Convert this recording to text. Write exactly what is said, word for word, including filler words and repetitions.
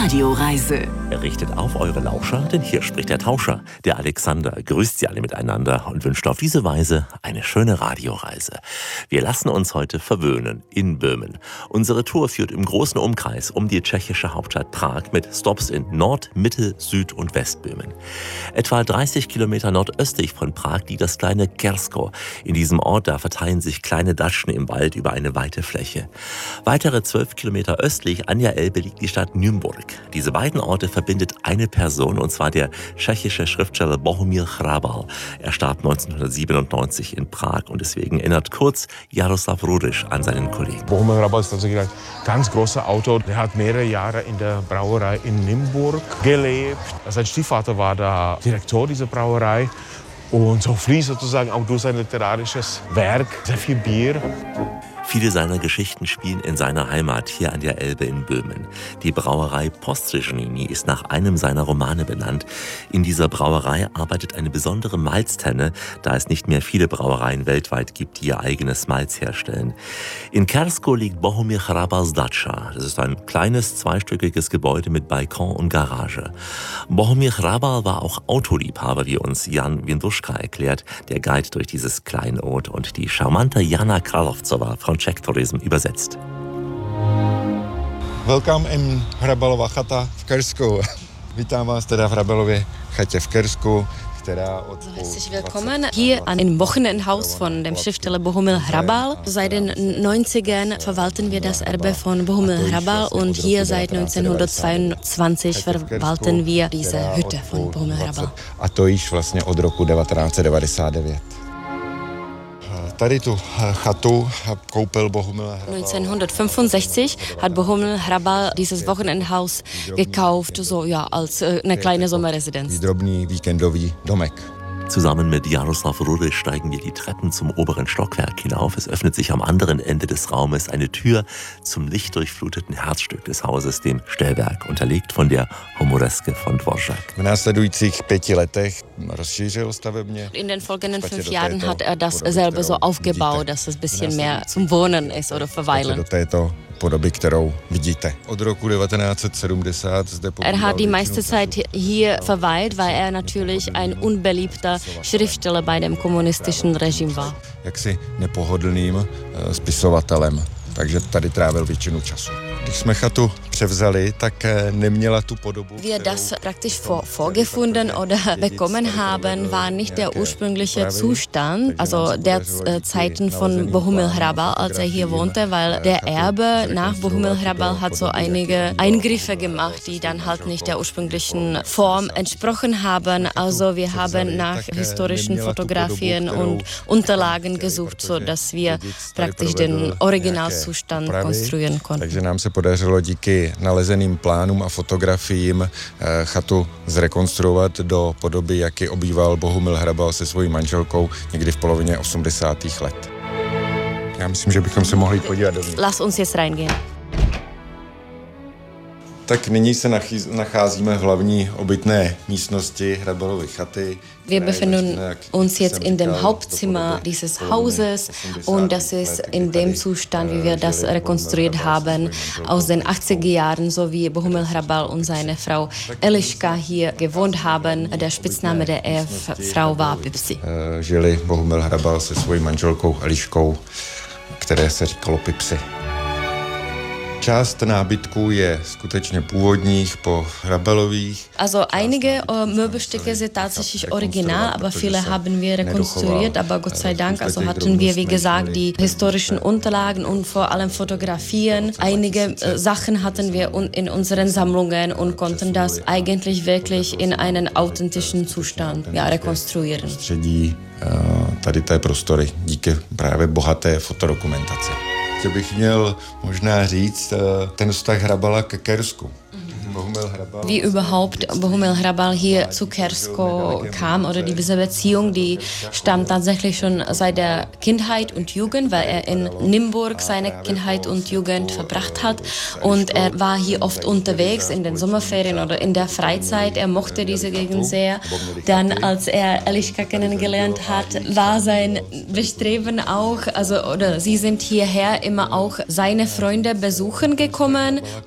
Radioreise. Richtet auf eure Lauscher, denn hier spricht der Tauscher. Der Alexander grüßt sie alle miteinander und wünscht auf diese Weise eine schöne Radioreise. Wir lassen uns heute verwöhnen in Böhmen. Unsere Tour führt im großen Umkreis um die tschechische Hauptstadt Prag mit Stops in Nord-, Mittel-, Süd- und Westböhmen. Etwa dreißig Kilometer nordöstlich von Prag liegt das kleine Kersko. In diesem Ort, da verteilen sich kleine Datschen im Wald über eine weite Fläche. Weitere zwölf Kilometer östlich an der Elbe liegt die Stadt Nymburk. Diese beiden Orte verbindet eine Person, und zwar der tschechische Schriftsteller Bohumil Hrabal. Er starb neunzehnhundertsiebenundneunzig in Prag und deswegen erinnert kurz Jaroslav Rudisch an seinen Kollegen. Bohumil Hrabal ist tatsächlich ein ganz großer Autor. Der hat mehrere Jahre in der Brauerei in Nymburk gelebt. Sein Stiefvater war der Direktor dieser Brauerei. Und so fließt sozusagen auch durch sein literarisches Werk sehr viel Bier. Viele seiner Geschichten spielen in seiner Heimat hier an der Elbe in Böhmen. Die Brauerei Postřežný ist nach einem seiner Romane benannt. In dieser Brauerei arbeitet eine besondere Malztenne, da es nicht mehr viele Brauereien weltweit gibt, die ihr eigenes Malz herstellen. In Kersko liegt Bohumil Hrabals Datscha. Das ist ein kleines, zweistöckiges Gebäude mit Balkon und Garage. Bohumil Hrabal war auch Autoliebhaber, wie uns Jan Winduschka erklärt, der Guide durch dieses Kleinod, und die charmante Jana Kralovcová von Czech Tourism übersetzt. Welcome in Hrabalova chata v Kersku. Vítám vás teda v Hrabalově chatě v Kersku. Herzlich willkommen hier im Wochenendhaus von dem Schriftsteller Bohumil Hrabal. Seit den neunzigern verwalten wir das Erbe von Bohumil Hrabal und hier seit neunzehnhundertzweiundzwanzig verwalten wir diese Hütte von Bohumil Hrabal. A to již vlastně od roku devatenáct set devadesát devět. Tady tu chatu koupil Bohumil Hrabal. neunzehnhundertfünfundsechzig hat Bohumil Hrabal dieses Wochenendhaus gekauft, so ja, als eine kleine Sommerresidenz. Drobný víkendový domek. Zusammen mit Jaroslav Rudisch steigen wir die Treppen zum oberen Stockwerk hinauf. Es öffnet sich am anderen Ende des Raumes eine Tür zum lichtdurchfluteten Herzstück des Hauses, dem Stellwerk, unterlegt von der Humoreske von Dvořák. V následujících pěti letech rozšířil stavebně. In den folgenden fünf Jahren hat er das selber so aufgebaut, dass es ein bisschen mehr zum Wohnen ist oder Verweilen. Podoby, kterou vidíte. Od roku devatenáct set sedmdesát zde Er hat die meiste Zeit hier verweilt, weil er natürlich ein unbeliebter Schriftsteller bei dem kommunistischen Regime war. Jaksi nepohodlným spisovatelem, takže tady trávil většinu času. Když jsme chatu převzali, tak neměla tu podobu. Wir das praktisch vor, vorgefunden oder bekommen haben, war nicht der ursprüngliche Zustand, also der äh, Zeiten von Bohumil Hrabal, als er hier wohnte, weil der Erbe nach Bohumil Hrabal hat so einige Eingriffe gemacht, die dann halt nicht der ursprünglichen Form entsprochen haben. Also wir haben nach historischen Fotografien und Unterlagen gesucht, so dass wir praktisch den Originalzustand konstruieren konnten. Podařilo díky nalezeným plánům a fotografiím chatu zrekonstruovat do podoby, jak ji obýval Bohumil Hrabal se svojí manželkou někdy v polovině osmdesátých let. Já myslím, že bychom se mohli podívat dovnitř. Lass uns jetzt reingehen. Tak nyní se nacházíme v hlavní obytné místnosti Hrabalovy chaty. Wir befinden uns jetzt in dem Hauptzimmer dieses Hauses und das ist in dem Zustand, wie wir das rekonstruiert haben, aus den achtziger Jahren, so wie Bohumil Hrabal und seine Frau Eliška hier gewohnt haben. Der Spitzname der Ehefrau war Pipsi. Žili Bohumil Hrabal se svojí manželkou Eliškou, které se říkalo Pipsi. Část nábytků je skutečně původních, po Hrabalových. Also einige uh, Möbelstücke sind tatsächlich original, aber viele haben wir rekonstruiert, aber Gott sei Dank, also hatten wir, wie gesagt, die historischen Unterlagen und vor allem Fotografien. Einige uh, Sachen hatten wir un- in unseren Sammlungen und konnten das eigentlich wirklich in einen authentischen Zustand ja, rekonstruieren. Středí uh, tady té prostory díky právě bohaté fotodokumentaci. Co bych měl možná říct, ten vztah Hrabala ke Kersku. Wie überhaupt Bohumil Hrabal hier zu Kersko kam oder diese Beziehung, die stammt tatsächlich schon seit der Kindheit und Jugend, weil er in Nymburk seine Kindheit und Jugend verbracht hat und er war hier oft unterwegs in den Sommerferien oder in der Freizeit. Er mochte diese Gegend sehr. Dann, als er Eliška kennengelernt hat, war sein Bestreben auch, also oder sie sind hierher immer auch seine Freunde besuchen gekommen